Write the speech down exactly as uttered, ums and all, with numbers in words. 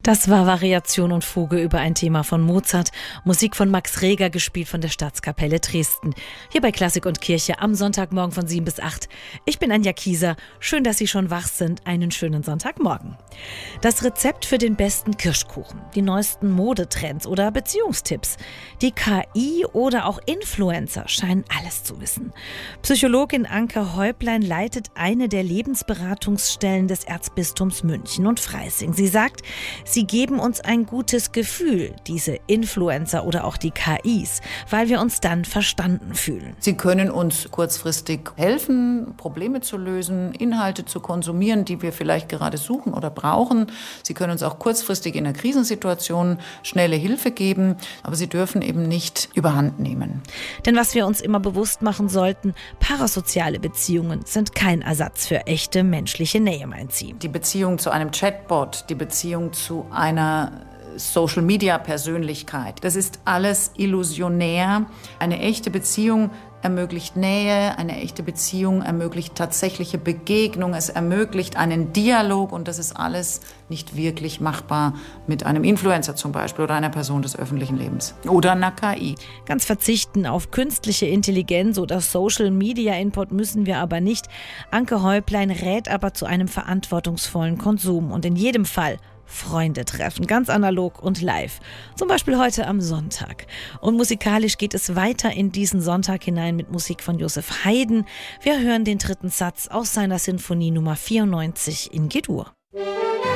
Das war Variation und Fuge über ein Thema von Mozart. Musik von Max Reger, gespielt von der Staatskapelle Dresden. Hier bei Klassik und Kirche am Sonntagmorgen von sieben bis acht. Ich bin Anja Kieser. Schön, dass Sie schon wach sind. Einen schönen Sonntagmorgen. Das Rezept für den besten Kirschkuchen, die neuesten Modetrends oder Beziehungstipps. Die K I oder auch Influencer scheinen alles zu wissen. Psychologin Anke Häuplein leitet eine der Lebensberatungsstellen des Erzbistums München und Freising. Sie sagt, sie geben uns ein gutes Gefühl, diese Influencer oder auch die K Is, weil wir uns dann verstanden fühlen. Sie können uns kurzfristig helfen, Probleme zu lösen, Inhalte zu konsumieren, die wir vielleicht gerade suchen oder brauchen. Sie können uns auch kurzfristig in einer Krisensituation schnelle Hilfe geben, aber sie dürfen eben nicht überhand nehmen. Denn was wir uns immer bewusst machen sollten, parasoziale Beziehungen sind kein Ersatz für echte menschliche Nähe, meint sie. Die Beziehung zu einem Chatbot, die Beziehung zu einer Social-Media-Persönlichkeit. Das ist alles illusionär. Eine echte Beziehung ermöglicht Nähe, eine echte Beziehung ermöglicht tatsächliche Begegnung, es ermöglicht einen Dialog und das ist alles nicht wirklich machbar mit einem Influencer zum Beispiel oder einer Person des öffentlichen Lebens oder einer K I. Ganz verzichten auf künstliche Intelligenz oder Social-Media-Input müssen wir aber nicht. Anke Häuplein rät aber zu einem verantwortungsvollen Konsum und in jedem Fall Freunde treffen, ganz analog und live. Zum Beispiel heute am Sonntag. Und musikalisch geht es weiter in diesen Sonntag hinein mit Musik von Joseph Haydn. Wir hören den dritten Satz aus seiner Sinfonie Nummer vierundneunzig in G-Dur.